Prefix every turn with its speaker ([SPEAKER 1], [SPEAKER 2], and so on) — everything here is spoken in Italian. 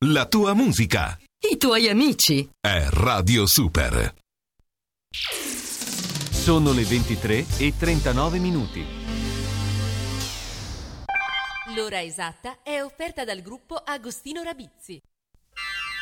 [SPEAKER 1] la tua musica,
[SPEAKER 2] i tuoi amici.
[SPEAKER 1] è Radio Super.
[SPEAKER 3] Sono le 23:39.
[SPEAKER 4] L'ora esatta è offerta dal gruppo Agostino Rabizzi.